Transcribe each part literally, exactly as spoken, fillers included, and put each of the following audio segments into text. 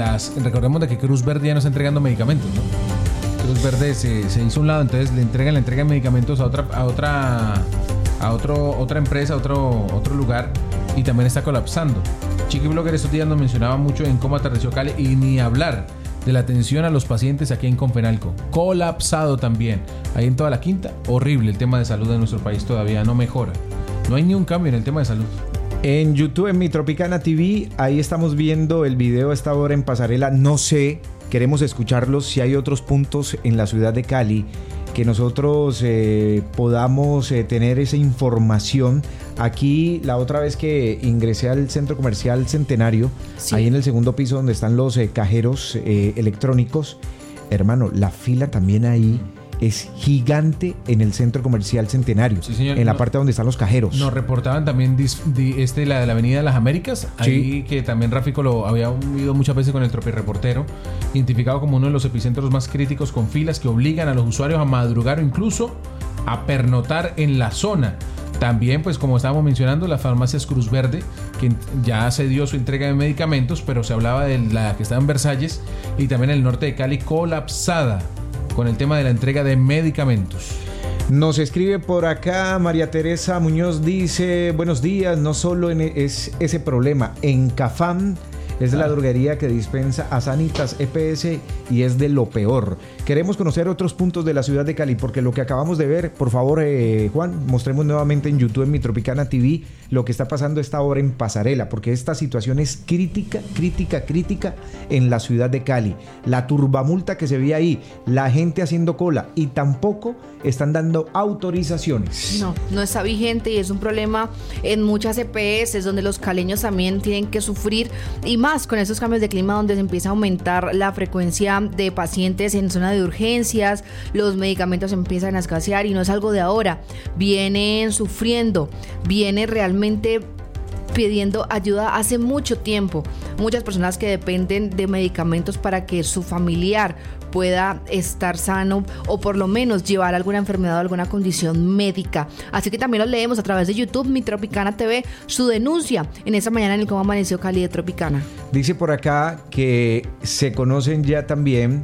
las, recordemos de que Cruz Verde ya no está entregando medicamentos, ¿no? Cruz Verde se, se hizo un lado, entonces le entregan, le entregan medicamentos a otra, a otra, a otro, otra empresa, a otro, otro lugar, y también está colapsando. Chiqui Blogger estos días nos mencionaba mucho en cómo aterrizó Cali, y ni hablar de la atención a los pacientes aquí en Confenalco. Colapsado también. Ahí en toda la quinta, horrible el tema de salud de nuestro país, todavía no mejora. No hay ni un cambio en el tema de salud. En YouTube, en Mi Tropicana T V, ahí estamos viendo el video a esta hora en Pasarela. No sé, queremos escucharlos, si hay otros puntos en la ciudad de Cali que nosotros eh, podamos eh, tener esa información. Aquí, la otra vez que ingresé al centro comercial Centenario, sí, ahí en el segundo piso donde están los eh, cajeros eh, electrónicos, hermano, la fila también ahí es gigante en el centro comercial Centenario, sí, señor, en la no, parte donde están los cajeros. Nos reportaban también dis, di, este, la de la Avenida de las Américas, sí, ahí que también Ráfico lo había oído muchas veces con el Tropireportero, identificado como uno de los epicentros más críticos, con filas que obligan a los usuarios a madrugar o incluso a pernotar en la zona. También, pues como estábamos mencionando, las farmacias Cruz Verde, que ya se dio su entrega de medicamentos, pero se hablaba de la que estaba en Versalles, y también el norte de Cali colapsada con el tema de la entrega de medicamentos. Nos escribe por acá María Teresa Muñoz, dice: buenos días, no solo en es ese problema, en Cafam es la droguería que dispensa a Sanitas E P S y es de lo peor. Queremos conocer otros puntos de la ciudad de Cali, porque lo que acabamos de ver, por favor, eh, Juan, mostremos nuevamente en YouTube, en Mi Tropicana T V, lo que está pasando esta hora en Pasarela, porque esta situación es crítica, crítica, crítica en la ciudad de Cali. La turbamulta que se ve ahí, la gente haciendo cola, y tampoco están dando autorizaciones. No, no está vigente, y es un problema en muchas E P S donde los caleños también tienen que sufrir, y más con esos cambios de clima donde se empieza a aumentar la frecuencia de pacientes en zona de urgencias, los medicamentos empiezan a escasear, y no es algo de ahora, vienen sufriendo, viene realmente pidiendo ayuda hace mucho tiempo. Muchas personas que dependen de medicamentos para que su familiar pueda estar sano, o por lo menos llevar alguna enfermedad o alguna condición médica. Así que también lo leemos a través de YouTube, Mi Tropicana T V, su denuncia en esta mañana en el Cómo Amaneció Cali de Tropicana. Dice por acá que se conocen ya también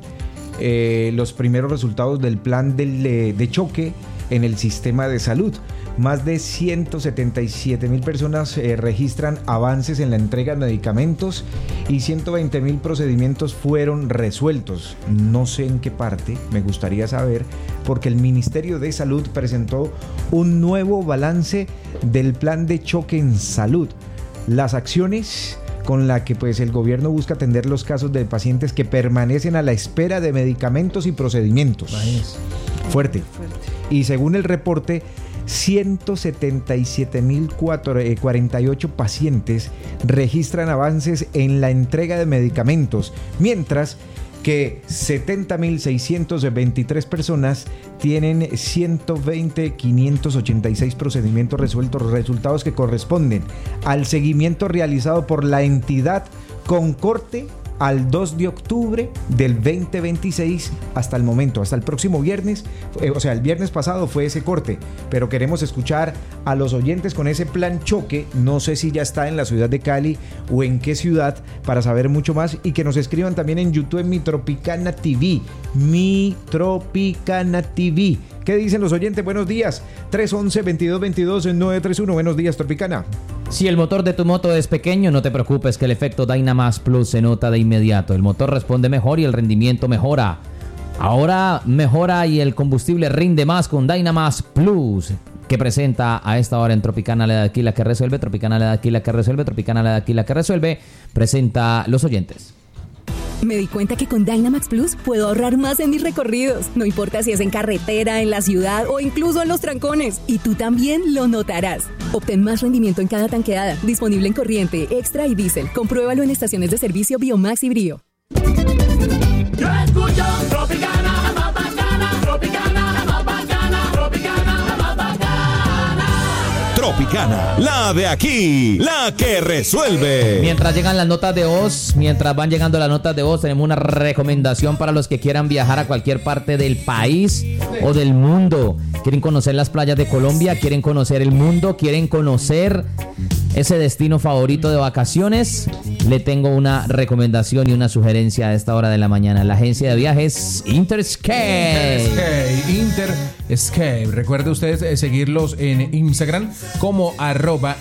eh, los primeros resultados del plan de, de choque en el sistema de salud. Más de ciento setenta y siete mil personas eh, registran avances en la entrega de medicamentos, y ciento veinte mil procedimientos fueron resueltos. No sé en qué parte, me gustaría saber, porque el Ministerio de Salud presentó un nuevo balance del plan de choque en salud. Las acciones con la que pues el gobierno busca atender los casos de pacientes que permanecen a la espera de medicamentos y procedimientos. Fuerte. Fuerte. Y según el reporte, ciento setenta y siete mil cuarenta y ocho pacientes registran avances en la entrega de medicamentos, mientras que setenta mil seiscientos veintitrés personas tienen ciento veinte mil quinientos ochenta y seis procedimientos resueltos, resultados que corresponden al seguimiento realizado por la entidad con corte al dos de octubre del veinte veintiséis hasta el momento, hasta el próximo viernes, eh, o sea, el viernes pasado fue ese corte, pero queremos escuchar a los oyentes con ese plan choque. No sé si ya está en la ciudad de Cali o en qué ciudad, para saber mucho más, y que nos escriban también en YouTube, en Mi Tropicana T V, Mi Tropicana T V. ¿Qué dicen los oyentes? Buenos días, tres once, veintidós veintidós, nueve tres uno. Buenos días, Tropicana. Si el motor de tu moto es pequeño, no te preocupes, que el efecto Dynamax Plus se nota de inmediato. El motor responde mejor y el rendimiento mejora. Ahora mejora y el combustible rinde más con Dynamax Plus, que presenta a esta hora en Tropicana le da aquí la que resuelve, Tropicana le da aquí la que resuelve, Tropicana le da aquí la que resuelve, presenta los oyentes. Me di cuenta que con Dynamax Plus puedo ahorrar más en mis recorridos. No importa si es en carretera, en la ciudad o incluso en los trancones. Y tú también lo notarás. Obtén más rendimiento en cada tanqueada. Disponible en corriente, extra y diésel. Compruébalo en estaciones de servicio Biomax y Brio. Yo escucho Tropicana, más bacana, Tropicana, más bacana, Tropicana, más bacana. Tropicana, la de aquí, la que resuelve. Mientras llegan las notas de voz, mientras van llegando las notas de voz, tenemos una recomendación para los que quieran viajar a cualquier parte del país o del mundo. Quieren conocer las playas de Colombia, quieren conocer el mundo, quieren conocer ese destino favorito de vacaciones, le tengo una recomendación y una sugerencia a esta hora de la mañana. La agencia de viajes Interscape. Interscape. Interscape. Recuerde ustedes eh, seguirlos en Instagram como arroba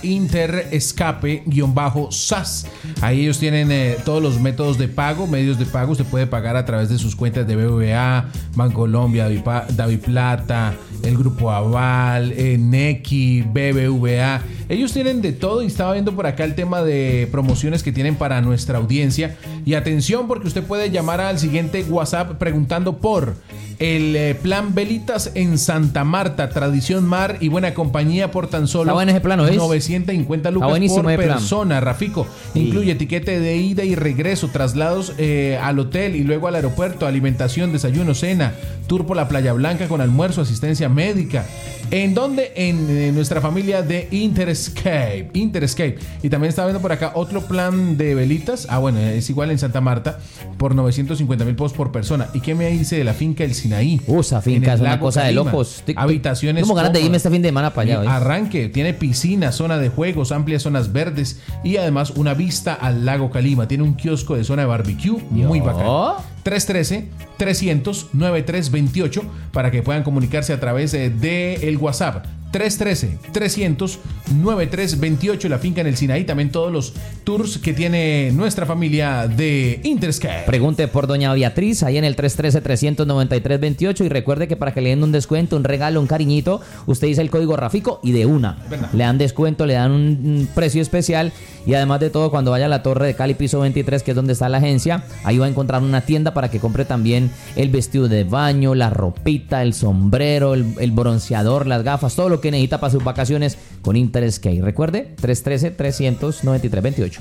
interescape-sas. Ahí ellos tienen eh, todos los métodos de pago, medios de pago. Usted puede pagar a través de sus cuentas de B B V A, Bancolombia, Daviplata, el Grupo Aval, eh, Nequi, B B V A. Ellos tienen de todo y estaba viendo por acá el tema de promociones que tienen para nuestra audiencia. Y atención, porque usted puede llamar al siguiente WhatsApp preguntando por el eh, plan Velitas en Santa Marta, tradición mar y buena compañía por tan solo bueno ese plano, novecientos cincuenta lucas por persona. Rafico, sí. Incluye etiquete de ida y regreso, traslados eh, al hotel y luego al aeropuerto, alimentación, desayuno, cena, tour por la Playa Blanca con almuerzo, asistencia médica. ¿En dónde? En, en nuestra familia de Interscape. Interscape. Y también está viendo por acá otro plan de velitas. Ah, bueno, es igual en Santa Marta por novecientos cincuenta mil pesos por persona. ¿Y qué me dice de la finca El Sinaí? Uh, esa finca es una cosa Calima. De locos. Habitaciones. Tengo ganas de irme este fin de semana para allá. ¿eh? Arranque. Tiene piscina, zona de juegos, amplias zonas verdes y además una vista al lago Calima. Tiene un kiosco de zona de barbecue muy bacán. tres uno tres, trescientos, noventa y tres veintiocho para que puedan comunicarse a través de, de el WhatsApp tres uno tres, trescientos, noventa y tres veintiocho, la finca en el Sinaí. También todos los tours que tiene nuestra familia de Interscape. Pregunte por doña Beatriz ahí en el tres uno tres, trescientos noventa y tres veintiocho y recuerde que para que le den un descuento, un regalo, un cariñito, usted dice el código Rafico y de una le dan descuento, le dan un precio especial. Y además de todo, cuando vaya a la Torre de Cali piso veintitrés, que es donde está la agencia, ahí va a encontrar una tienda para que compre también el vestido de baño, la ropita, el sombrero, el, el bronceador, las gafas, todo lo que necesita para sus vacaciones con Interscape. Recuerde, tres uno tres, trescientos noventa y tres veintiocho.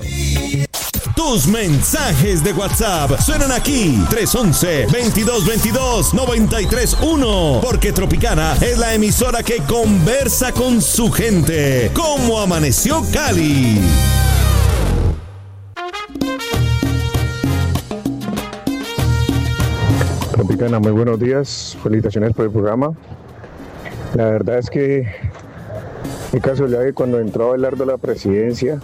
Tus mensajes de WhatsApp suenan aquí. tres once, veintidós veintidós, noventa y tres uno. Porque Tropicana es la emisora que conversa con su gente. ¿Cómo amaneció Cali? Tropicana, muy buenos días. Felicitaciones por el programa. La verdad es que mi casualidad que cuando entró a hablar de la presidencia,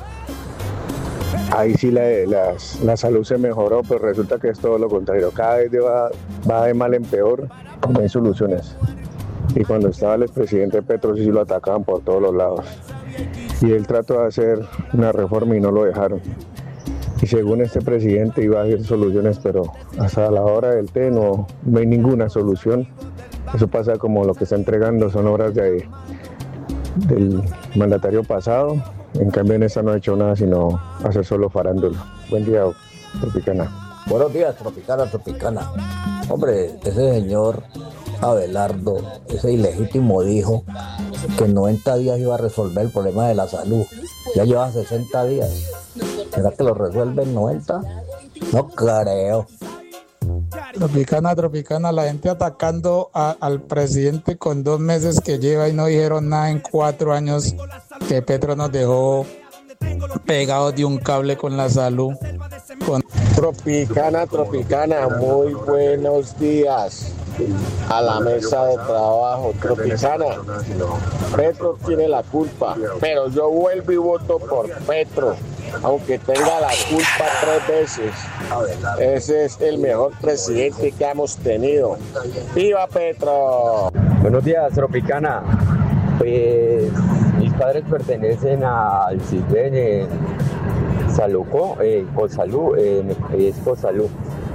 ahí sí la, la, la salud se mejoró, pero resulta que es todo lo contrario. Cada vez va, va de mal en peor, no hay soluciones. Y cuando estaba el expresidente Petro sí lo atacaban por todos los lados. Y él trató de hacer una reforma y no lo dejaron. Y según este presidente iba a haber soluciones, pero hasta la hora del té no, no hay ninguna solución. Eso pasa como lo que está entregando son obras de, del mandatario pasado. En cambio en esta no ha hecho nada sino hacer solo farándula. Buen día, Tropicana. Buenos días, Tropicana, Tropicana. Hombre, ese señor Abelardo, ese ilegítimo dijo que en noventa días iba a resolver el problema de la salud. Ya lleva sesenta días. ¿Será que lo resuelve en noventa? No creo. Tropicana, Tropicana, la gente atacando a, al presidente con dos meses que lleva y no dijeron nada en cuatro años que Petro nos dejó pegados de un cable con la salud. Con... Tropicana, Tropicana, muy buenos días a la mesa de trabajo. Tropicana, Petro tiene la culpa, pero yo vuelvo y voto por Petro, aunque tenga la culpa tres veces. Ese es el mejor presidente que hemos tenido. ¡Viva Petro! Buenos días, Tropicana. Pues mis padres pertenecen al C I S B N en Saluco, eh, Cosalú, eh, es Cosalú.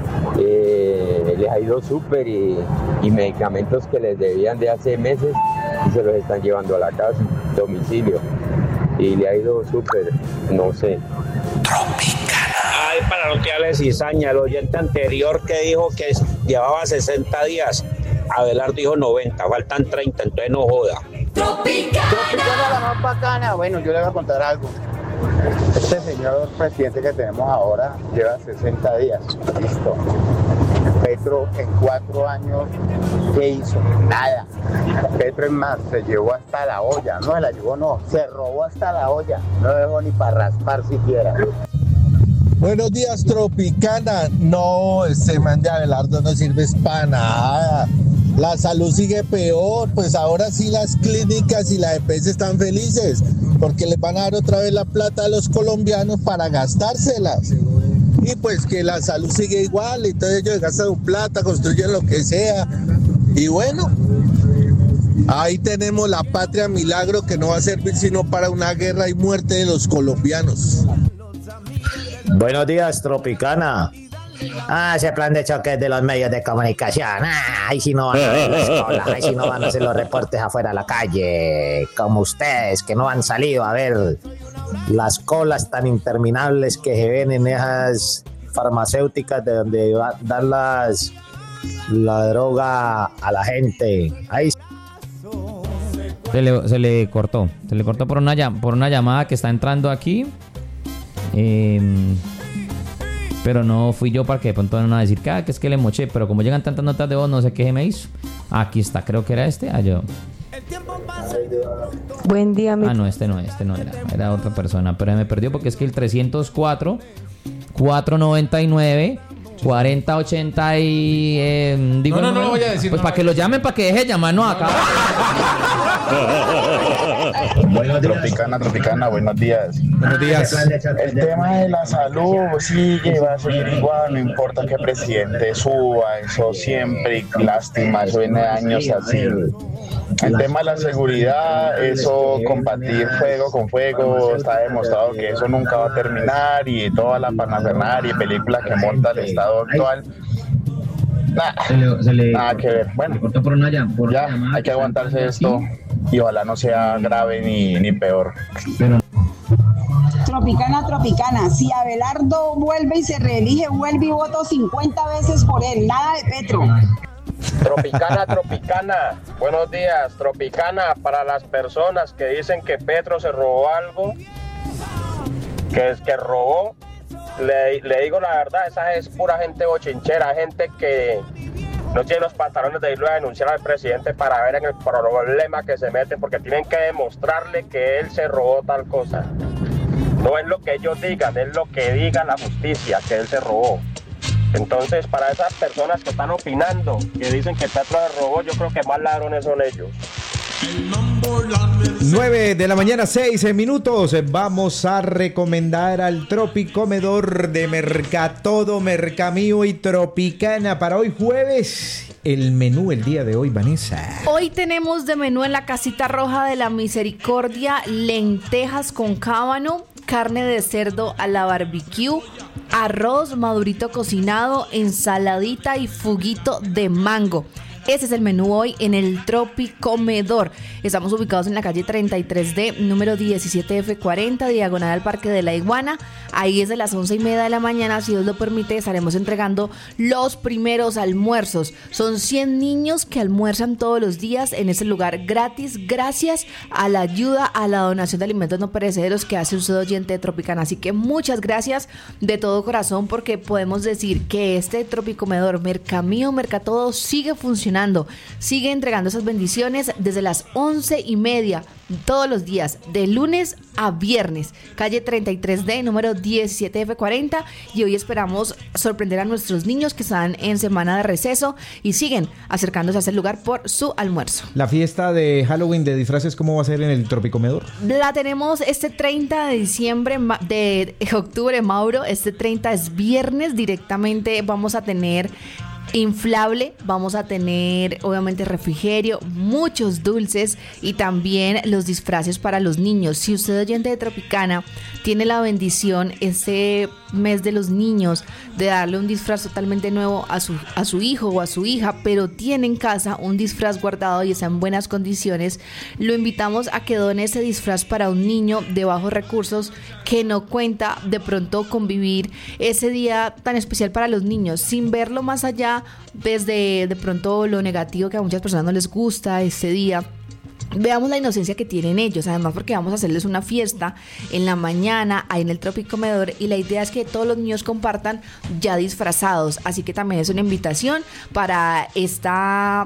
Eh, les ha ido súper y, y medicamentos que les debían de hace meses y se los están llevando a la casa, domicilio. Y le ha ido súper, no sé. Ay, para no tirarle cizaña, el oyente anterior que dijo que llevaba sesenta días, Abelardo dijo noventa, faltan treinta, entonces no joda. Tropicana. Tropicana, la más bacana. Bueno, yo le voy a contar algo. Este señor presidente que tenemos ahora lleva sesenta días. Listo. Petro en cuatro años, ¿qué hizo? Nada. Petro en más, se llevó hasta la olla. No se la llevó, no. Se robó hasta la olla. No dejó ni para raspar siquiera. Buenos días, Tropicana. No, ese man de Abelardo no sirve para nada. la salud sigue peor, pues ahora sí las clínicas y la E P S están felices, porque les van a dar otra vez la plata a los colombianos para gastárselas. Y pues que la salud sigue igual, entonces ellos gastan su plata, construyen lo que sea. Y bueno, ahí tenemos la patria milagro que no va a servir sino para una guerra y muerte de los colombianos. Buenos días, Tropicana. Ah, ese plan de choque de los medios de comunicación. Ah, ahí sí no van a ver las colas, ahí sí no van a hacer los reportes afuera a la calle, como ustedes que no han salido a ver las colas tan interminables que se ven en esas farmacéuticas de donde va a dar las, la droga a la gente. Ahí se le, se le cortó, se le cortó por una, por una llamada que está entrando aquí. Eh, pero no fui yo para que de pronto no van a decir que, ah, que es que le moché, pero como llegan tantas notas de voz, no sé qué se me hizo. Aquí está, creo que era este. Ah, yo. Buen día, mi... Ah, no, este no, este no era, era otra persona, pero me perdió porque es que el trescientos cuatro, cuatrocientos noventa y nueve, cuarenta ochenta y... Eh, digo, no, no, no lo voy a decir. Pues no para que lo llamen, para que deje de llamarnos acá. Tropicana, Tropicana, buenos días. Buenos días. El tema de la salud sigue, va a seguir igual, no importa qué presidente suba, eso siempre, lástima, eso viene de años así. El tema de la seguridad, eso, combatir fuego con fuego, está demostrado que eso nunca va a terminar y toda la parafernalia y película que monta el Estado actual. Nah, se le, se le, nada que ver. Bueno, por una, por ya hay que aguantarse esto y ojalá no sea grave ni, ni peor. Pero... Tropicana, Tropicana, si Abelardo vuelve y se reelige, vuelve y voto cincuenta veces por él, nada de Petro. Tropicana, Tropicana, buenos días. Tropicana, para las personas que dicen que Petro se robó algo, que es que robó, le, le digo la verdad, esa es pura gente bochinchera, gente que no tiene los pantalones de irlo a denunciar al presidente para ver en el problema que se meten, porque tienen que demostrarle que él se robó tal cosa. No es lo que ellos digan, es lo que diga la justicia, que él se robó. Entonces, para esas personas que están opinando, que dicen que Petro se robó, yo creo que más ladrones son ellos. nueve de la mañana, seis minutos. Vamos a recomendar al Tropicomedor de Mercatodo, Mercamío y Tropicana para hoy jueves. El menú el día de hoy, Vanessa. Hoy tenemos de menú en la casita roja de la Misericordia lentejas con cábano, carne de cerdo a la barbecue, arroz madurito cocinado, ensaladita y fuguito de mango. Ese es el menú hoy en el Tropicomedor. Estamos ubicados en la calle treinta y tres D, número diecisiete F cuarenta, diagonal al Parque de la Iguana. Ahí es de las once y media de la mañana, si Dios lo permite, estaremos entregando los primeros almuerzos. Son cien niños que almuerzan todos los días en ese lugar gratis, gracias a la ayuda, a la donación de alimentos no perecederos que hace usted oyente de Tropicana. Así que muchas gracias de todo corazón, porque podemos decir que este Tropicomedor Mercamío, Mercatodo sigue funcionando. Sigue entregando esas bendiciones desde las once y media todos los días, de lunes a viernes. Calle treinta y tres D, número diecisiete F cuarenta. Y hoy esperamos sorprender a nuestros niños que están en semana de receso y siguen acercándose a ese lugar por su almuerzo. La fiesta de Halloween de disfraces, ¿cómo va a ser en el Tropicomedor? La tenemos este treinta de diciembre, de octubre, Mauro. Este treinta es viernes. Directamente vamos a tener inflable, vamos a tener obviamente refrigerio, muchos dulces y también los disfraces para los niños. Si usted, oyente de Tropicana, tiene la bendición este mes de los niños de darle un disfraz totalmente nuevo a su, a su hijo o a su hija, pero tiene en casa un disfraz guardado y está en buenas condiciones, lo invitamos a que done ese disfraz para un niño de bajos recursos que no cuenta de pronto convivir ese día tan especial para los niños, sin verlo más allá desde de pronto lo negativo que a muchas personas no les gusta ese día. Veamos la inocencia que tienen ellos, además porque vamos a hacerles una fiesta en la mañana ahí en el Tropicomedor y la idea es que todos los niños compartan ya disfrazados, así que también es una invitación para esta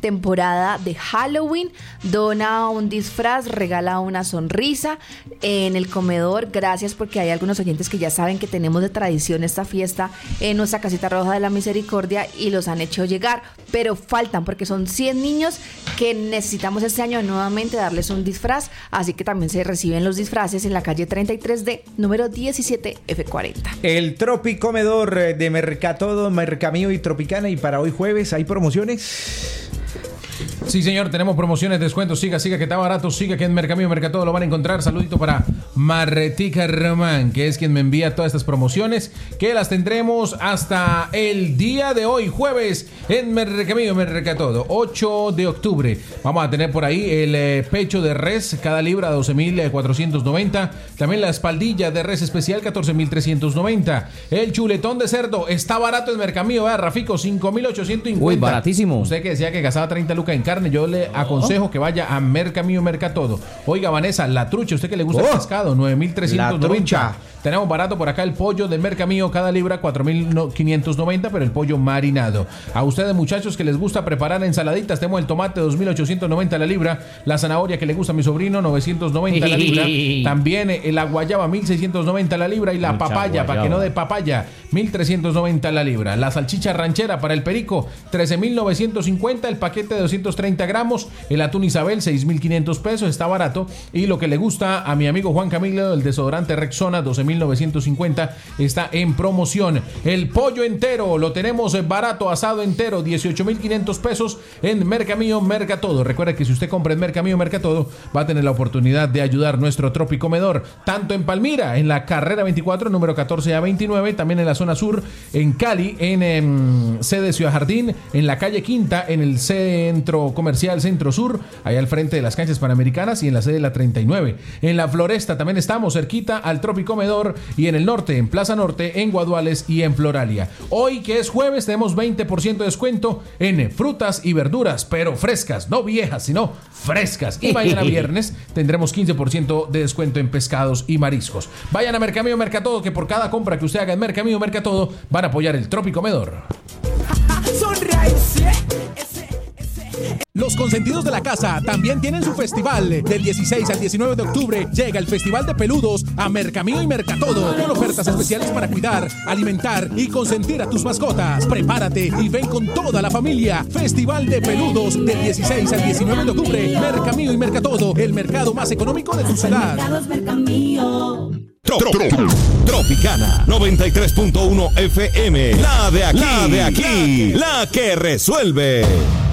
temporada de Halloween. Dona un disfraz, regala una sonrisa en el comedor. Gracias, porque hay algunos oyentes que ya saben que tenemos de tradición esta fiesta en nuestra casita roja de la misericordia y los han hecho llegar, pero faltan porque son cien niños que necesitamos este año nuevamente darles un disfraz, así que también se reciben los disfraces en la calle treinta y tres D, número diecisiete F cuarenta. El Tropicomedor de Mercatodo, Mercamío y Tropicana, y para hoy jueves hay promociones. Sí, señor, tenemos promociones, descuentos. Siga, siga, que está barato. Siga, que en Mercamío Mercatodo lo van a encontrar. Saludito para Marretica Román, que es quien me envía todas estas promociones, que las tendremos hasta el día de hoy, jueves, en Mercamío Mercatodo, ocho de octubre. Vamos a tener por ahí el eh, pecho de res, cada libra doce mil cuatrocientos noventa. También la espaldilla de res especial, catorce mil trescientos noventa. El chuletón de cerdo está barato en Mercamío, ¿verdad, Rafico? cinco mil ochocientos cincuenta. Uy, baratísimo. Usted que decía que gastaba treinta lucas en carne, yo le aconsejo que vaya a Mercamío Mercatodo. Oiga, Vanessa, la trucha, usted que le gusta oh, el pescado, nueve mil trescientos noventa. Tenemos barato por acá el pollo de Mercamío, cada libra cuatro mil quinientos noventa, pero el pollo marinado. A ustedes, muchachos, que les gusta preparar ensaladitas, tenemos el tomate dos mil ochocientos noventa la libra, la zanahoria que le gusta a mi sobrino novecientos noventa la libra, también la guayaba mil seiscientos noventa la libra, y la Mucha papaya, guayaba. Para que no de papaya, mil trescientos noventa la libra. La salchicha ranchera para el perico, trece mil novecientos cincuenta, el paquete de doscientos treinta gramos. El atún Isabel, seis mil quinientos pesos, está barato. Y lo que le gusta a mi amigo Juan Camilo, el desodorante Rexona, doce mil novecientos cincuenta, está en promoción. El pollo entero lo tenemos barato, asado entero, dieciocho mil quinientos pesos en Mercamío Mercatodo. Recuerda que si usted compra en Mercamío Mercatodo, va a tener la oportunidad de ayudar nuestro Tropicomedor, tanto en Palmira, en la carrera veinticuatro, número catorce a veintinueve, también en la zona sur, en Cali, en eh, sede Ciudad Jardín, en la calle Quinta, en el centro comercial Centro Sur, allá al frente de las canchas panamericanas, y en la sede de la treinta y nueve. En la Floresta también estamos cerquita al Tropicomedor, y en el norte, en Plaza Norte, en Guaduales y en Floralia. Hoy, que es jueves, tenemos veinte por ciento de descuento en frutas y verduras, pero frescas, no viejas, sino frescas. Y mañana viernes tendremos quince por ciento de descuento en pescados y mariscos. Vayan a Mercamío Mercatodo, que por cada compra que usted haga en Mercamío Mercatodo van a apoyar el Tropicomedor. Los consentidos de la casa también tienen su festival. Del dieciséis al diecinueve de octubre llega el Festival de Peludos a Mercamío y Mercatodo, con ofertas especiales para cuidar, alimentar y consentir a tus mascotas. Prepárate y ven con toda la familia. Festival de Peludos del dieciséis al diecinueve de octubre. Mercamío y Mercatodo, el mercado más económico de tu ciudad. Tro, tro, tro, Tropicana noventa y tres punto uno F M, la de aquí, la de aquí, la que resuelve.